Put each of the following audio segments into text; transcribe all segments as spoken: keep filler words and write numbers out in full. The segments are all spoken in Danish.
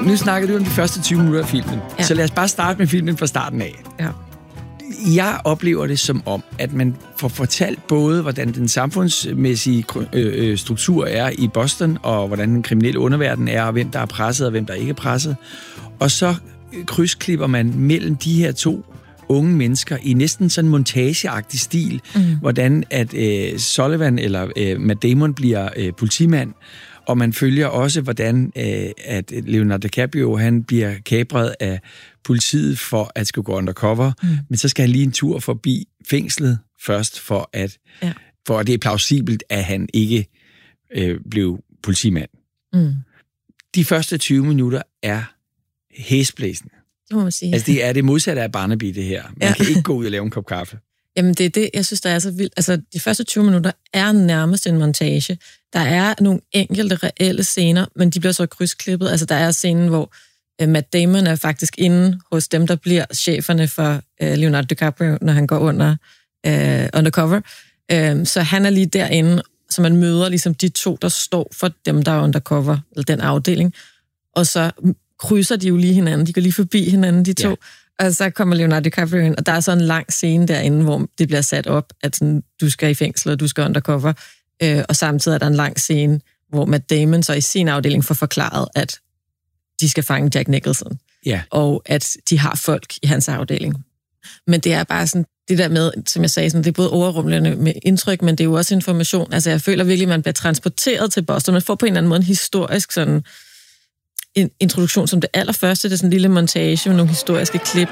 nu snakkede du om de første tyve minutter af filmen, ja. så lad os bare starte med filmen fra starten af. Ja. Jeg oplever det som om, at man får fortalt både, hvordan den samfundsmæssige øh, struktur er i Boston, og hvordan den kriminelle underverden er, og hvem der er presset, og hvem der ikke er presset. Og så krydsklipper man mellem de her to unge mennesker i næsten sådan montageagtig stil, mm. hvordan at øh, Sullivan eller øh, Matt Damon bliver øh, politimand, og man følger også, hvordan øh, at Leonardo DiCaprio, han bliver kapret af politiet for at skulle gå undercover, mm. men så skal han lige en tur forbi fængslet først, for at, ja. for at det er plausibelt, at han ikke øh, blev politimand. Mm. De første tyve minutter er hæsblæsende. Det må man sige. Altså, det er det modsatte af Barnaby, det her. Man ja. kan ikke gå ud og lave en kop kaffe. Jamen, det er det, jeg synes, der er så vildt. Altså, de første tyve minutter er nærmest en montage. Der er nogle enkelte reelle scener, men de bliver så krydsklippet. Altså, der er scenen, hvor uh, Matt Damon er faktisk inde hos dem, der bliver cheferne for uh, Leonardo DiCaprio, når han går under uh, undercover. Uh, så han er lige derinde, så man møder ligesom de to, der står for dem, der er undercover, eller den afdeling. Og så krydser de jo lige hinanden. De går lige forbi hinanden, de to. Ja. Og så kommer Leonardo DiCaprio ind, og der er så en lang scene derinde, hvor det bliver sat op, at sådan, du skal i fængsel, og du skal undercover. Øh, og samtidig er der en lang scene, hvor Matt Damon så i sin afdeling får forklaret, at de skal fange Jack Nicholson. Ja. Og at de har folk i hans afdeling. Men det er bare sådan, det der med, som jeg sagde, sådan, det er både overrumlende med indtryk, men det er jo også information. Altså jeg føler virkelig, at man bliver transporteret til Boston. Man får på en eller anden måde en historisk sådan en introduktion som det allerførste. Det er sådan en lille montage med nogle historiske klip.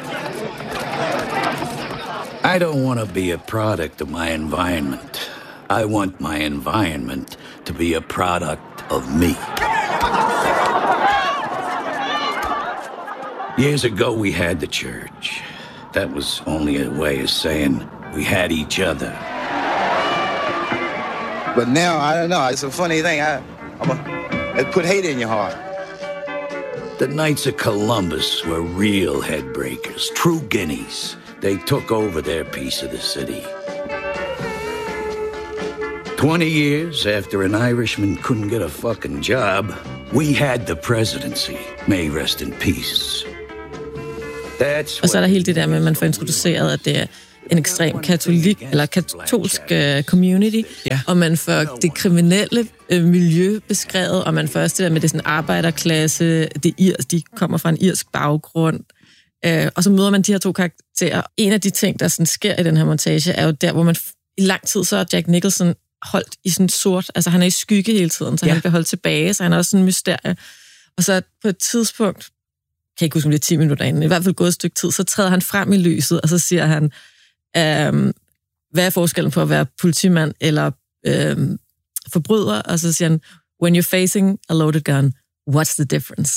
I don't want to be a product of my environment. I want my environment to be a product of me. Years ago, we had the church. That was only a way of saying we had each other. But now, I don't know. It's a funny thing. I, I'm a, it put hate in your heart. The Knights of Columbus were real headbreakers, true guineas. They took over their piece of the city. Twenty years after an Irishman couldn't get a fucking job, we had the presidency. May rest in peace. That's og så er der hele det der med, at man får introduceret, at det er en ekstrem katolik, eller katolsk uh, community, ja. Og man får det kriminelle uh, miljø beskrevet, og man får også det der med, det sådan arbejderklasse, det irs, de kommer fra en irsk baggrund, uh, og så møder man de her to karakterer. En af de ting, der sådan sker i den her montage, er jo der, hvor man i lang tid så er Jack Nicholson holdt i sådan sort, altså han er i skygge hele tiden, så ja. Han bliver holdt tilbage, så han er også sådan en mysterie. Og så på et tidspunkt, kan jeg ikke huske, om det er ti minutter inden, i hvert fald gået et stykke tid, så træder han frem i lyset, og så siger han, øhm, hvad er forskellen på at være politimand eller øhm, forbryder? Og så siger han, when you're facing a loaded gun, what's the difference?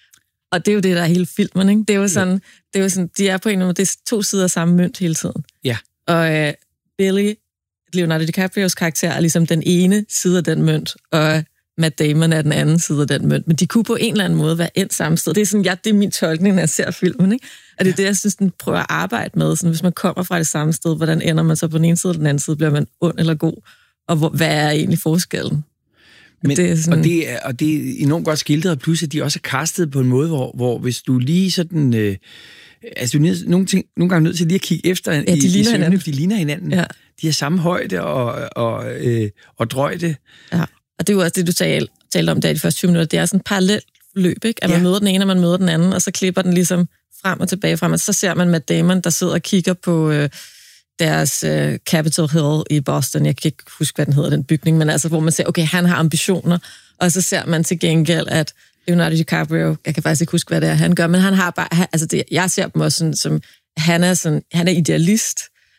Og det er jo det, der er hele filmen, ikke? Det er jo sådan, det er jo sådan, de er på en måde, det er to sider af samme mønt hele tiden. Ja. Og øh, Billy, Leonardo DiCaprios karakter, er ligesom den ene side af den mønt, og Matt Damon er den anden side af den mønt. Men de kunne på en eller anden måde være endt samme sted. Det er sådan, ja, det er min tolkning, når jeg ser filmen, ikke? Og det er det, jeg synes, den prøver at arbejde med. Sådan, hvis man kommer fra det samme sted, hvordan ender man så på den ene side, og den anden side, bliver man ond eller god? Og hvor, hvad er egentlig forskellen? Men, det er sådan... og, det er, og det er enormt godt skildret, plus at de også er castet på en måde, hvor, hvor hvis du lige sådan... Øh, altså, du er nød, nogle, ting, nogle gange nødt til lige at kigge efter ja, de i, ligner i søvne, hinanden. De ligner hinanden. Ja. De har samme højde og, og, øh, og drøjde. Ja, og det er jo også det, du talte, talte om der i de første tyve minutter. Det er sådan et parallelt løb, ikke? At man ja. møder den ene, og man møder den anden, og så klipper den ligesom frem og tilbage frem. Og så ser man Matt Damon, der sidder og kigger på øh, deres øh, Capitol Hill i Boston. Jeg kan ikke huske, hvad den hedder, den bygning, men altså, hvor man ser, okay, han har ambitioner. Og så ser man til gengæld, at Leonardo DiCaprio, jeg kan faktisk ikke huske, hvad det er, han gør, men han har bare, han, altså det, jeg ser dem også sådan, som, han er sådan, han er idealist,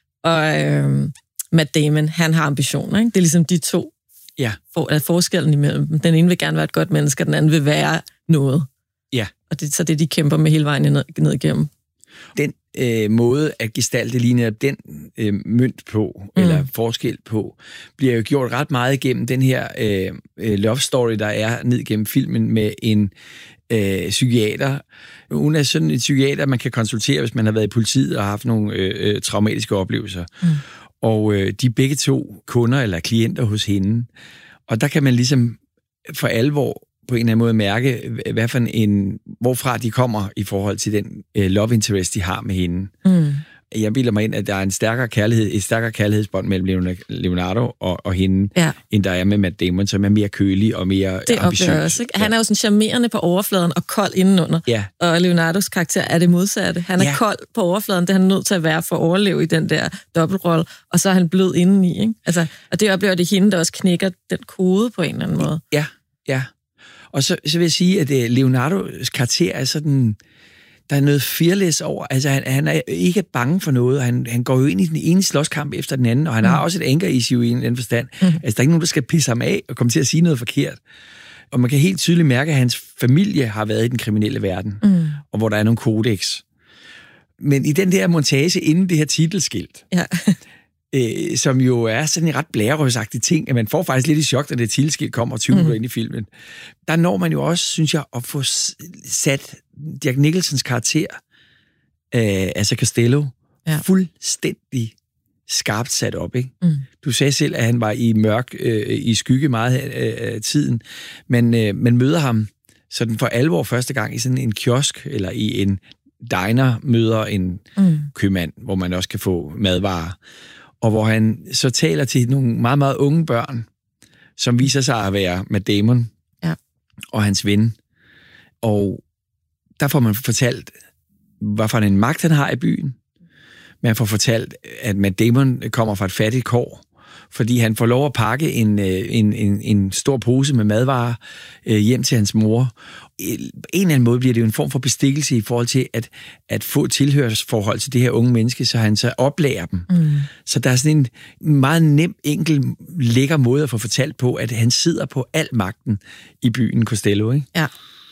og øh, Matt Damon, han har ambitioner, ikke? Det er ligesom de to, ja. For, at forskellen imellem dem. Den ene vil gerne være et godt menneske, og den anden vil være noget. Ja. Og det er så det, de kæmper med hele vejen ned, ned igennem. Den øh, måde at gestalte lige netop den øh, mønt på, mm. eller forskel på, bliver jo gjort ret meget igennem den her øh, love story, der er ned igennem filmen med en øh, psykiater. Hun er sådan en psykiater, man kan konsultere, hvis man har været i politiet og har haft nogle øh, traumatiske oplevelser. Mm. Og øh, de er begge to kunder eller klienter hos hende. Og der kan man ligesom for alvor på en eller anden måde mærke, hvad for en, hvorfra de kommer i forhold til den uh, love interest, de har med hende. Mm. Jeg bilder mig ind, at der er en stærkere kærlighed, et stærkere kærlighedsbånd mellem Leonardo og, og hende, ja. end der er med Matt Damon, som er mere kølig og mere det ambitiøs. Det også, ikke? Han er jo sådan charmerende på overfladen og kold indenunder. Ja. Og Leonardos karakter er det modsatte. Han er ja. kold på overfladen, det er han nødt til at være for at overleve i den der dobbeltrolle, og så er han blød indeni, ikke? Altså, og det oplever det hende, der også knækker den kode på en eller anden måde. Ja, ja. Og så, så vil jeg sige, at Leonardos karakter er sådan... Der er noget fearless over. Altså, han, han er ikke bange for noget, og han, han går jo ind i den ene slåskamp efter den anden, og han mm. har også et anger issue i en eller anden forstand. Mm. Altså, der er ikke nogen, der skal pisse ham af og komme til at sige noget forkert. Og man kan helt tydeligt mærke, at hans familie har været i den kriminelle verden, mm. og hvor der er nogle kodex. Men i den der montage inden det her titelskilt, ja. øh, som jo er sådan en ret blærerøsagtig ting, at man får faktisk lidt i chok, når det titelskilt kommer tyve minutter mm. ind i filmen. Der når man jo også, synes jeg, at få sat Jack Nicholsons karakter, øh, altså Costello, ja. fuldstændig skarpt sat op, ikke? Mm. Du sagde selv, at han var i mørk, øh, i skygge meget af øh, tiden, men øh, man møder ham sådan for alvor første gang i sådan en kiosk, eller i en diner, møder en mm. købmand, hvor man også kan få madvarer, og hvor han så taler til nogle meget, meget unge børn, som viser sig at være Matt Damon ja. og hans ven. Og der får man fortalt, hvad for en magt han har i byen. Man får fortalt, at Matt Damon kommer fra et fattigt kår, fordi han får lov at pakke en, en, en, en stor pose med madvarer øh, hjem til hans mor. En eller anden måde bliver det jo en form for bestikkelse i forhold til at, at få tilhørsforhold til det her unge menneske, så han så oplærer dem. Mm. Så der er sådan en meget nem, enkel, lækker måde at få fortalt på, at han sidder på al magten i byen Costello, ikke? Ja.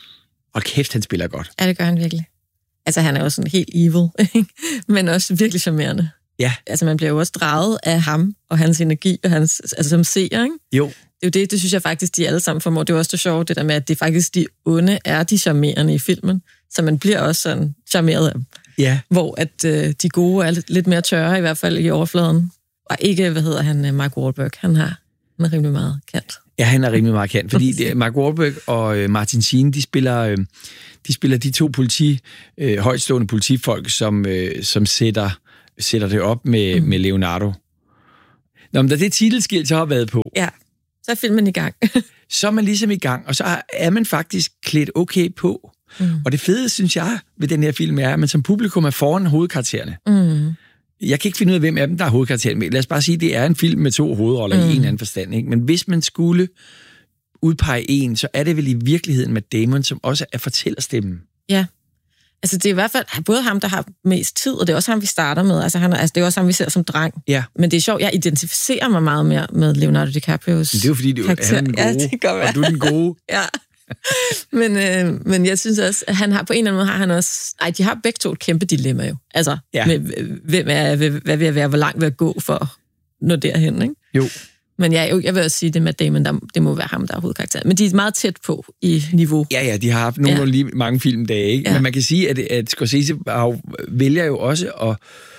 Og kæft, han spiller godt. Ja, det gør han virkelig. Altså, han er jo sådan helt evil, ikke? Men også virkelig charmerende. Ja. Altså, man bliver jo også draget af ham og hans energi og hans, altså som seer, ikke? Jo. Det er jo det, det synes jeg faktisk, de alle sammen formår. Det er også det sjove, det der med, at det faktisk de onde er de charmerende i filmen, så man bliver også sådan charmeret af dem. Ja. Hvor at øh, de gode er lidt, lidt mere tørre, i hvert fald i overfladen. Og ikke, hvad hedder han, Mark Wahlberg, han har han er rimelig meget kant. Ja, han er rimelig meget kendt, fordi det, Mark Wahlberg og Martin Sheen, de spiller, de spiller de to politi, øh, højtstående politifolk, som, øh, som sætter, sætter det op med, mm. med Leonardo. Nå, men da det titelskilt så har været på, ja, så er filmen i gang. så er man ligesom i gang, og så er man faktisk klædt okay på. Mm. Og det fede, synes jeg, ved den her film er, at man som publikum er foran hovedkaraktererne. Mm. Jeg kan ikke finde ud af, hvem af dem, der er hovedkarakteren med. Lad os bare sige, at det er en film med to hovedroller mm. i en eller anden forstand. Ikke? Men hvis man skulle udpege en, så er det vel i virkeligheden med Damon, som også er fortællerstemmen. Ja. Altså det er i hvert fald både ham, der har mest tid, og det er også ham, vi starter med. Altså, han er, altså det er også ham, vi ser som dreng. Ja. Men det er sjovt, jeg identificerer mig meget mere med Leonardo DiCaprios karakter. Det er jo fordi, du er den gode, ja, det kan være. Og du er den gode. Ja. men, øh, men jeg synes også, at han har på en eller anden måde har han også... Ej, de har begge to et kæmpe dilemma jo. Altså, ja. med, hvem er, hvad vil jeg være, hvor langt vil jeg gå for at nå derhen, ikke? Jo. Men jeg, jeg vil også sige, det med Damon, der, det må være ham, der er hovedkarakteren. Men de er meget tæt på i niveau. Ja, ja, de har haft nogle ja. lige mange filmdage, ikke? Ja. Men man kan sige, at, at Scorsese vælger jo også at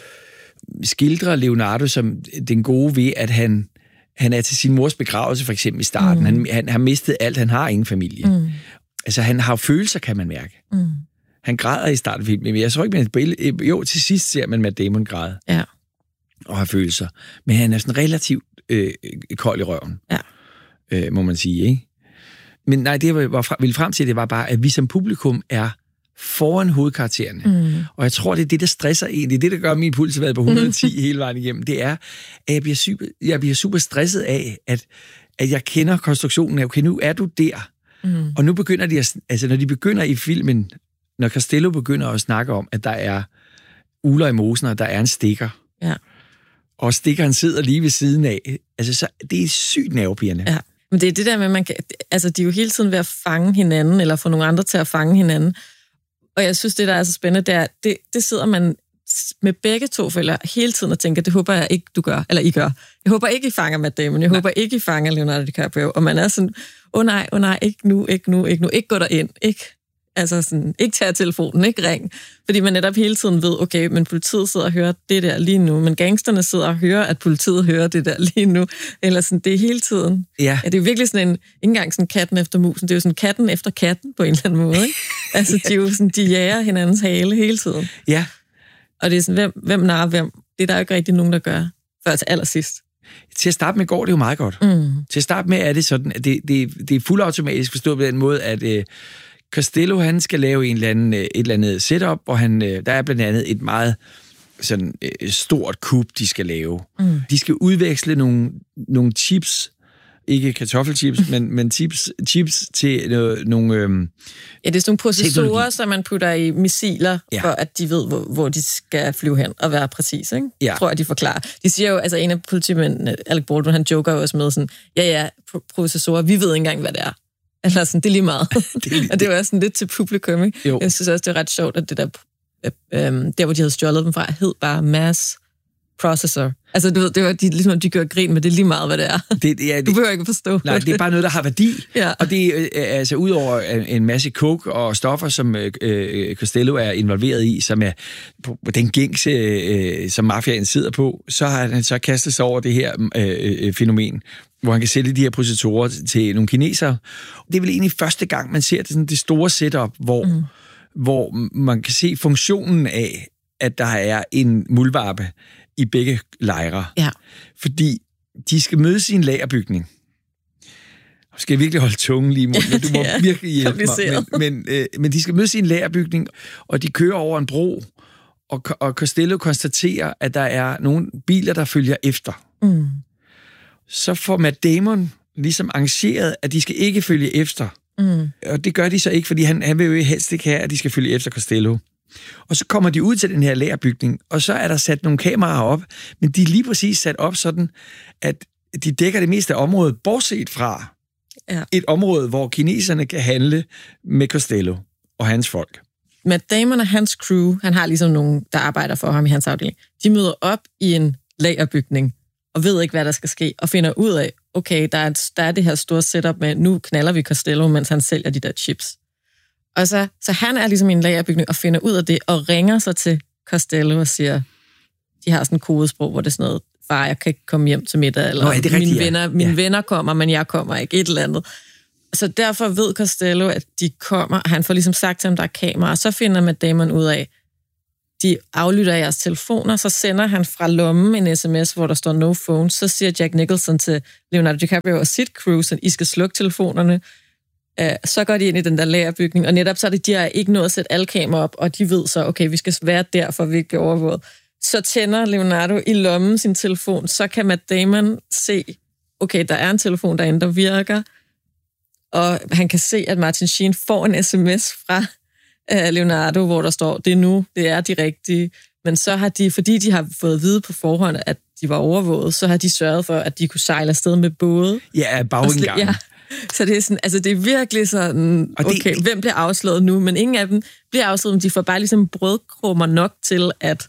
skildre Leonardo som den gode ved, at han, han er til sin mors begravelse, for eksempel i starten. Mm. Han, han har mistet alt, han har ingen familie. Mm. Altså, han har følelser, kan man mærke. Mm. Han græder i starten af filmen, men jeg tror ikke, man jo, til sidst ser man Matt Damon græde. Ja. Og har følelser. Men han er sådan relativt øh, kold i røven, ja. øh, må man sige, ikke? Men nej, det jeg var ville frem til, det var bare, at vi som publikum er foran hovedkaraktererne. Mm. Og jeg tror, det er det, der stresser en. Det er det, der gør min puls været på et hundrede og ti hele vejen igennem. Det er, at jeg bliver super, jeg bliver super stresset af, at, at jeg kender konstruktionen af, okay, nu er du der. Mm. Og nu begynder de at, altså når de begynder i filmen, når Costello begynder at snakke om, at der er uler i mosen, og der er en stikker. Ja. Og stikkeren sidder lige ved siden af. Altså, så, det er sygt nervepirrende. Ja, men det er det der med, man kan... Altså, de er jo hele tiden ved at fange hinanden, eller få nogle andre til at fange hinanden. Og jeg synes, det der er så spændende, det er, det, det sidder man med begge to følger hele tiden og tænker, det håber jeg ikke, du gør, eller I gør. Jeg håber ikke, I fanger Matt Damon. Jeg Nej. håber ikke, I fanger Leonardo DiCaprio. Og man er sådan, åh oh, nej, åh oh, nej, ikke nu, ikke nu, ikke nu. Ikke gå derind, ikke... Altså sådan, ikke tage telefonen, ikke ring. Fordi man netop hele tiden ved, okay, men politiet sidder og hører det der lige nu, men gangsterne sidder og hører, at politiet hører det der lige nu. Eller sådan, det er hele tiden. Ja. Ja, det er virkelig sådan en, ikke engang sådan katten efter musen, det er jo sådan katten efter katten på en eller anden måde, ikke? Altså, de er jo sådan, de jager hinandens hale hele tiden. Ja. Og det er sådan, hvem, hvem nar hvem? Det er der jo ikke rigtig nogen, der gør, før til allersidst. Til at starte med går det jo meget godt. Mm. Til at starte med er det sådan, at det, det, det er fuldautomatisk forstået på den måde, at øh, Costello, han skal lave en eller anden, øh, et eller andet setup, hvor han, øh, der er blandt andet et meget sådan, øh, stort kub, de skal lave. Mm. De skal udveksle nogle, nogle chips, ikke kartoffelchips, men, men chips, chips til noget, nogle... Øh, ja, det er sådan nogle processorer, som man putter i missiler, ja. For at de ved, hvor, hvor de skal flyve hen og være præcis, ikke? Ja. Tror jeg, de forklarer. De siger jo, altså en af politimændene, Alec Baldwin, han joker jo også med sådan, ja, ja, processorer, vi ved ikke engang, hvad det er. Eller sådan, det er lige meget. det er lige... og det var også sådan lidt til publikum, ikke? Jo. Jeg synes også, det er ret sjovt, at det der, øh, øh, der hvor de havde stjålet dem fra, hed bare Mass Processor. Altså, du ved, det var de, ligesom, de gør grin med det lige meget, hvad det er. Det, ja, det, du behøver ikke forstå. Nej, det er bare noget, der har værdi. Ja. Og det er altså ud over en masse coke og stoffer, som øh, Costello er involveret i, som er på den gængse, øh, som mafiaen sidder på, så har han så kastet sig over det her øh, fænomen, hvor han kan sælge de her processorer til nogle kinesere. Det er vel egentlig første gang, man ser det, sådan, det store setup, hvor, mm. hvor man kan se funktionen af, at der er en muldvarpe i begge lejre. Ja. Fordi de skal mødes i en lagerbygning. Skal jeg virkelig holde tungen lige i munden? Du må ja, virkelig hjælpe mig. Men, men, øh, men de skal mødes i en lagerbygning, og de kører over en bro, og, og Costello konstaterer, at der er nogle biler, der følger efter. Mm. Så får Matt Damon ligesom arrangeret, at de skal ikke følge efter. Mm. Og det gør de så ikke, fordi han, han vil jo helst ikke have, at de skal følge efter Costello. Og så kommer de ud til den her lagerbygning, og så er der sat nogle kameraer op, men de er lige præcis sat op sådan, at de dækker det meste af området, bortset fra ja. et område, hvor kineserne kan handle med Costello og hans folk. Matt Damon og hans crew, han har ligesom nogen, der arbejder for ham i hans afdeling, de møder op i en lagerbygning, og ved ikke, hvad der skal ske, og finder ud af, okay, der er, der er det her store setup med, nu knaller vi Costello, mens han sælger de der chips. Og så, så han er ligesom i en lagerbygning og finder ud af det, og ringer så til Costello og siger, de har sådan en kodesprog, hvor det er sådan noget, far, jeg kan ikke komme hjem til middag, eller Nå, er det mine, rigtigt, venner, ja. mine ja. venner kommer, men jeg kommer ikke, et eller andet. Så derfor ved Costello, at de kommer, og han får ligesom sagt til ham, der er kamera, og så finder Matt Damon ud af, de aflytter jeres telefoner, så sender han fra lommen en sms, hvor der står no phone, så siger Jack Nicholson til Leonardo DiCaprio og sit crew, så I skal slukke telefonerne. Så går de ind i den der lagerbygning, og netop så er det, de har ikke nået at sætte alle kameraer op, og de ved så, okay, vi skal være der, for vi ikke bliver overvåget. Så tænder Leonardo i lommen sin telefon, så kan Matt Damon se, okay, der er en telefon derinde, der virker, og han kan se, at Martin Sheen får en sms fra Leonardo, hvor der står, det er nu, det er de rigtige, men så har de, fordi de har fået at vide på forhånd, at de var overvåget, så har de sørget for, at de kunne sejle afsted med både. Ja, bagindgangen. Ja. Så det er sådan, altså det er virkelig sådan, okay, hvem bliver afslået nu? Men ingen af dem bliver afslået, men de får bare ligesom brødkrummer nok til, at,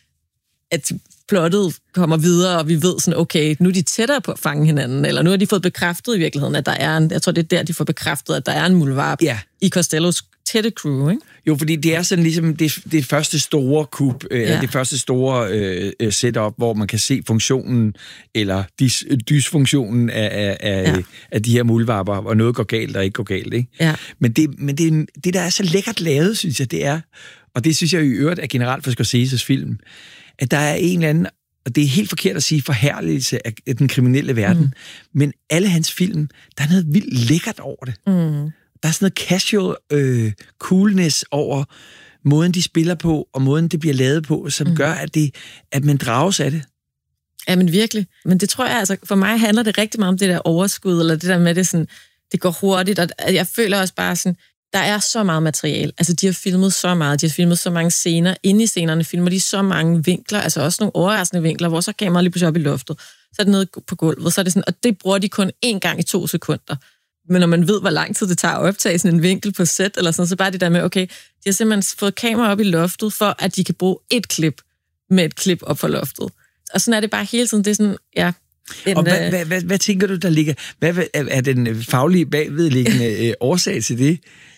at plottet kommer videre, og vi ved sådan, okay, nu er de tættere på at fange hinanden, eller nu har de fået bekræftet i virkeligheden, at der er en, jeg tror, det er der, de får bekræftet, at der er en muldvarp ja. i Costellos tætte crew, ikke? Jo, fordi det er sådan ligesom det, det første store kub, øh, ja. det første store øh, setup, hvor man kan se funktionen, eller dis, dysfunktionen af, af, af, ja. af de her muldvarper, og noget går galt, og ikke går galt, ikke? Ja. Men, det, men det, det, der er så lækkert lavet, synes jeg, det er, og det synes jeg i øvrigt er generelt for Scorseses film, at der er en eller anden, og det er helt forkert at sige forherligelse af den kriminelle verden, mm. men alle hans film, der er noget vildt lækkert over det. Mm. Der er sådan noget casual øh, coolness over måden, de spiller på, og måden, det bliver lavet på, som mm. gør, at, det, at man drages af det. Ja, men virkelig. Men det tror jeg, altså, for mig handler det rigtig meget om det der overskud, eller det der med, det sådan, det går hurtigt, og jeg føler også bare sådan, der er så meget materiale. Altså, de har filmet så meget, de har filmet så mange scener. Inde i scenerne filmer de så mange vinkler, altså også nogle overraskende vinkler, hvor så kameraet lige pludselig op i loftet, så er det nede på gulvet, så er det sådan, og det bruger de kun én gang i to sekunder. Men når man ved, hvor lang tid det tager at optage sådan en vinkel på set, eller sådan, så bare det der med, okay, de har simpelthen fået kamera op i loftet, for at de kan bruge et klip med et klip op for loftet. Og sådan er det bare hele tiden. Det er sådan, ja... En, og hvad, hvad, hvad, hvad tænker du, der ligger... Hvad er den faglige bagvedliggende årsag til det?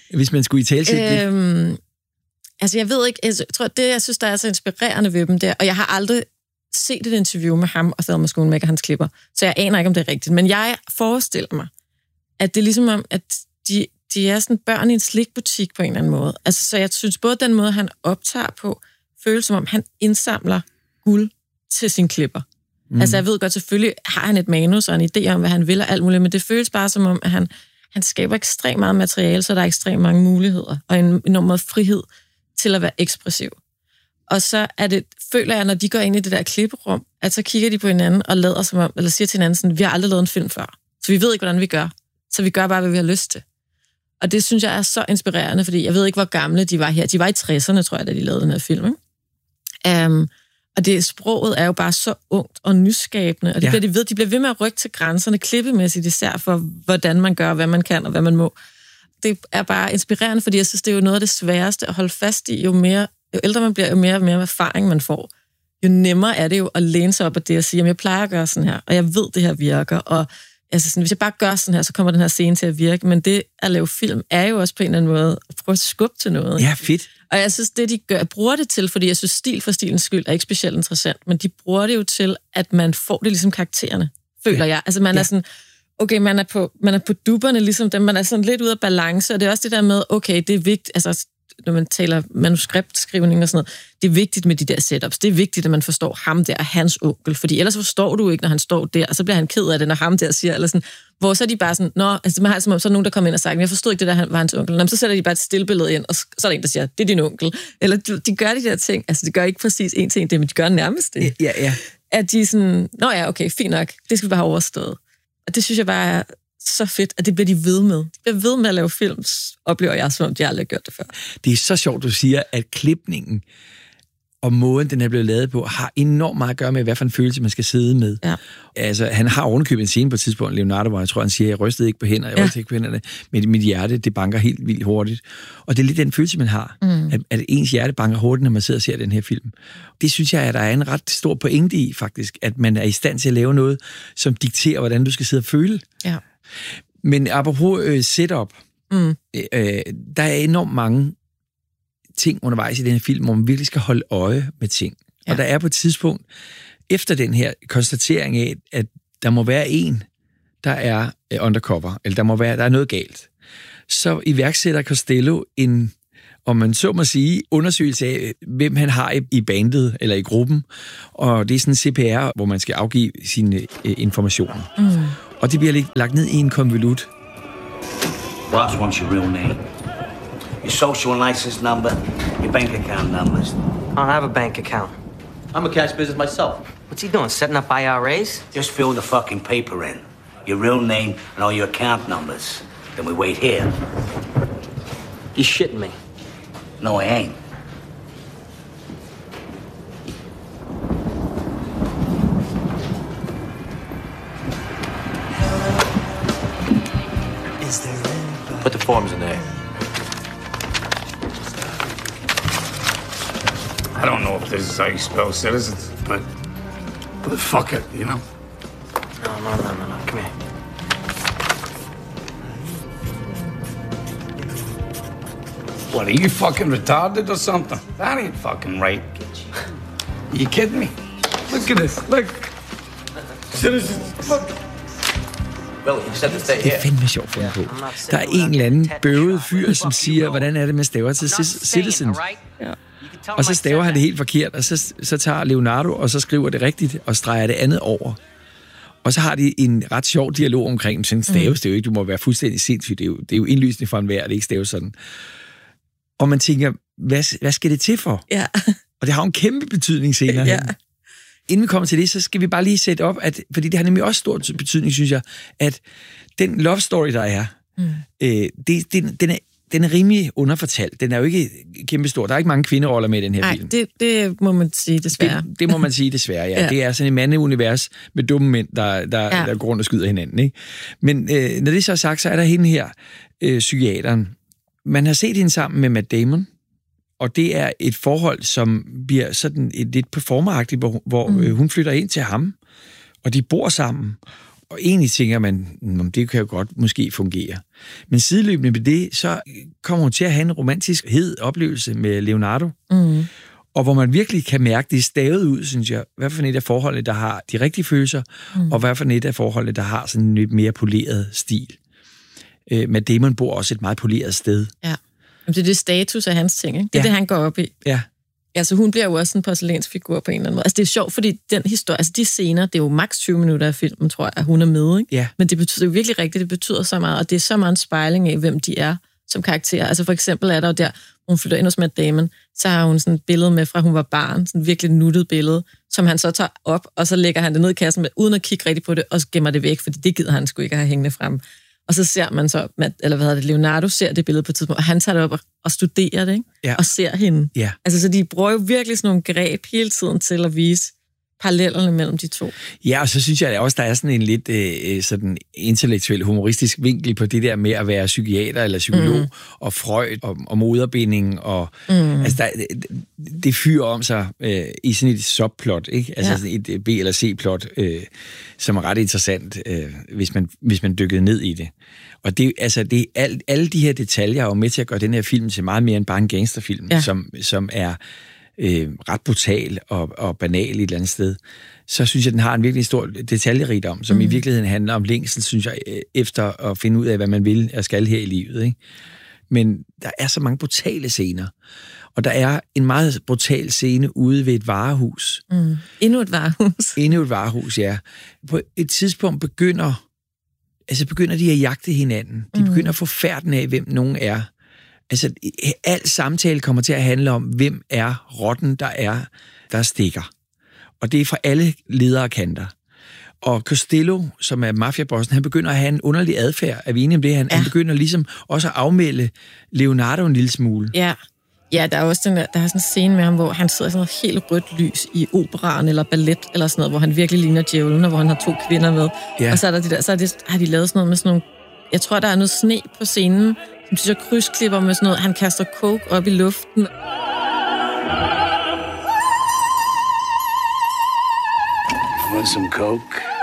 Hvis man skulle i tale øhm, Altså, jeg ved ikke, jeg tror, det, jeg synes, der er så inspirerende ved dem der, og jeg har aldrig set et interview med ham og Thelma Schoonmaker, hans klipper, så jeg aner ikke, om det er rigtigt. Men jeg forestiller mig, at det er ligesom om, at de, de er sådan børn i en slikbutik på en eller anden måde. Altså, så jeg synes, både den måde, han optager på, føles som om, han indsamler guld til sine klipper. Mm. Altså, jeg ved godt, selvfølgelig har han et manus og en idé om, hvad han vil og alt muligt, men det føles bare som om, at han, han skaber ekstremt meget materiale, så der er ekstremt mange muligheder og en enorm meget frihed til at være ekspressiv. Og så er det, føler jeg, når de går ind i det der klipperum, at så kigger de på hinanden og lader som om, eller siger til hinanden sådan, vi har aldrig lavet en film før, så vi ved ikke, hvordan vi gør. Så vi gør bare, hvad vi har lyst til. Og det synes jeg er så inspirerende, fordi jeg ved ikke, hvor gamle de var her. De var i tresserne, tror jeg, da de lavede den her film. Ikke? Um, og det sproget er jo bare så ungt og nyskabende, og de, ja. bliver, de, ved, de bliver ved med at rykke til grænserne, klippemæssigt især for, hvordan man gør, hvad man kan og hvad man må. Det er bare inspirerende, fordi jeg synes, det er jo noget af det sværeste at holde fast i. Jo mere, jo ældre man bliver, jo mere og mere erfaring man får. Jo nemmere er det jo at læne sig op af det og sige, at jeg plejer at gøre sådan her, og jeg ved, det her virker, og altså sådan, hvis jeg bare gør sådan her, så kommer den her scene til at virke, men det at lave film er jo også på en eller anden måde at prøve at skubbe til noget. Ja, fedt. Og jeg synes, det de gør, bruger det til, fordi jeg synes, stil for stilens skyld er ikke specielt interessant, men de bruger det jo til, at man får det ligesom karaktererne, føler ja. jeg. Altså man ja. er sådan, okay, man er på, man er på dupperne, ligesom dem, man er sådan lidt ude af balance, og det er også det der med, okay, det er vigtigt, altså når man taler manuskriptskrivning og sådan noget, det er vigtigt med de der setups. Det er vigtigt, at man forstår ham der og hans onkel, fordi ellers forstår du ikke, når han står der, og så bliver han ked af det, når ham der siger, eller sådan, hvor så er de bare sådan, nå, altså man har som om, så er nogen, der kommer ind og sagt, jeg forstod ikke det der, han var hans onkel. Nå, så sætter de bare et stillbillede ind, og så er der en, der siger, det er din onkel. Eller de, de gør de der ting, altså de gør ikke præcis en ting, det, men de gør nærmest det. Ja, ja. At de sådan, nå ja, okay, fint nok, det skal vi bare have overstået. Og det synes jeg bare er så fedt, at det bliver de ved med. De bliver ved med at lave film, oplever jeg, som om de aldrig har gjort det før. Det er så sjovt, du siger, at klipningen og måden, den er blevet lavet på, har enormt meget at gøre med, hvad for en følelse, man skal sidde med. Ja. Altså, han har ovenikøbet en scene på et tidspunkt, Leonardo, hvor jeg tror, han siger, jeg rystede ikke på hænder, jeg ja. rystede ikke på hænderne, men mit hjerte, det banker helt vildt hurtigt. Og det er lidt den følelse, man har, mm. at, at ens hjerte banker hurtigt, når man sidder og ser den her film. Det synes jeg, at der er en ret stor pointe i, faktisk, at man er i stand til at lave noget, som dikterer, hvordan du skal sidde og føle. Ja. Men apropos øh, setup, mm. øh, der er enormt mange ting undervejs i den her film, hvor man virkelig skal holde øje med ting. Ja. Og der er på et tidspunkt, efter den her konstatering af, at der må være en, der er undercover, eller der må være, der er noget galt, så iværksætter Costello en, om man så må sige, undersøgelse af, hvem han har i bandet, eller i gruppen, og det er sådan en C P R, hvor man skal afgive sine øh, informationer. Mm. Og det bliver lagt ned i en konvolut. Boss wants your real name, your social and license number, your bank account numbers. I don't have a bank account. I'm a cash business myself. What's he doing, setting up I R As? Just fill the fucking paper in. Your real name and all your account numbers. Then we wait here. You shitting me? No, I ain't. Is there anybody? Put the forms in there. I don't know if this is how you spell citizens, but, but fuck it, you know? No, no, no, no, no. Come here. What, are you fucking retarded or something? That ain't fucking right. Are you kidding me? Look at this, look. Citizens, look. Well, you said to stay Det here. er fandme sjovt fundet på. Der er en eller anden bøvet fyr, som siger, hvordan er det med staver til citizens? Ja. Og så staver han det helt forkert, og så, så tager Leonardo, og så skriver det rigtigt, og streger det andet over. Og så har de en ret sjov dialog omkring, sådan staves det jo ikke, du må være fuldstændig sindssygt, det er jo, det er jo indlysende for enhver, det ikke staves sådan. Og man tænker, hvad, hvad skal det til for? Ja. Og det har jo en kæmpe betydning senere. Ja. Inden vi kommer til det, så skal vi bare lige sætte op, at, fordi det har nemlig også stor betydning, synes jeg, at den love story, der er, mm. øh, det, det, den er Den er rimelig underfortalt. Den er jo ikke kæmpestor. Der er ikke mange kvinderoller med i den her Nej, film. det, det må man sige desværre. Det, det må man sige desværre, ja. ja. Det er sådan et mandeunivers med dumme mænd, der, der, ja. der går rundt og skyder hinanden. Ikke? Men øh, når det så er sagt, så er der hende her, øh, psykiateren. Man har set hende sammen med Matt Damon, og det er et forhold, som bliver sådan et lidt performeragtigt, hvor, hvor mm. øh, hun flytter ind til ham, og de bor sammen. og egentlig tænker man, det kan jo godt måske fungere. Men sideløbende med det, så kommer hun til at have en romantisk hed oplevelse med Leonardo. Mm. Og hvor man virkelig kan mærke, det er stavet ud, synes jeg, hvad for et af forholdene, der har de rigtige følelser, mm. og hvad for et af forholdene, der har sådan en lidt mere poleret stil. Øh, men Damon bor også et meget poleret sted. Ja, det er det status af hans ting, ikke? Det er ja. det, han går op i. Ja. Altså, hun bliver jo også en porcelænsfigur på en eller anden måde. Altså, det er sjovt, fordi den historie, altså de scener, det er jo maks tyve minutter af filmen, tror jeg, at hun er med, ikke? Ja. Men det betyder jo virkelig rigtigt, det betyder så meget, og det er så meget en spejling af, hvem de er som karakterer. Altså, for eksempel er der jo der, hun flytter ind hos Matt Damon, så har hun sådan et billede med, fra hun var barn, sådan et virkelig nuttet billede, som han så tager op, og så lægger han det ned i kassen med, uden at kigge rigtigt på det, og så gemmer det væk, fordi det gider han sgu ikke have hængende frem. Og så ser man så, eller hvad hedder det, Leonardo ser det billede på et tidspunkt, og han tager det op og, og studerer det, ikke? Ja. Og ser hende. Ja. Altså, så de bruger jo virkelig sådan nogle greb hele tiden til at vise parallellerne mellem de to. Ja, og så synes jeg også, der er sådan en lidt øh, sådan intellektuel, humoristisk vinkel på det der med at være psykiater eller psykolog, mm. og Freud, og, og moderbinding, og mm. altså, der, det fyrer om sig øh, i sådan et subplot, ikke? Altså ja. sådan et B- eller C-plot, øh, som er ret interessant, øh, hvis, man, hvis man dykkede ned i det. Og det, altså, det, al, alle de her detaljer er jo med til at gøre den her film til meget mere end bare en gangsterfilm, ja. som, som er Øh, ret brutal og, og banal et eller andet sted, så synes jeg, den har en virkelig stor detaljerigdom, som mm. i virkeligheden handler om længsel, synes jeg, efter at finde ud af, hvad man vil og skal her i livet. Ikke? Men der er så mange brutale scener, og der er en meget brutal scene ude ved et varehus. Mm. Endnu et varehus. Endnu et varehus, ja. På et tidspunkt begynder, altså begynder de at jagte hinanden. De mm. begynder at få færden af, hvem nogen er. Altså, al samtale kommer til at handle om, hvem er rotten, der er, der stikker. Og det er fra alle ledere kanter. Og Costello, som er mafiabossen, han begynder at have en underlig adfærd. Er vi enige om det? Han, ja. han begynder ligesom også at afmelde Leonardo en lille smule. Ja, ja, der er også den der, der er sådan en scene med ham, hvor han sidder i sådan noget helt rødt lys i operaen eller ballet eller sådan noget, hvor han virkelig ligner djævlen, og hvor han har to kvinder med. Ja. Og så, er der de der, så er det, har de lavet sådan noget med sådan nogle, jeg tror, der er noget sne på scenen, som så krydsklipper med sådan noget. Han kaster coke op i luften. Want some coke?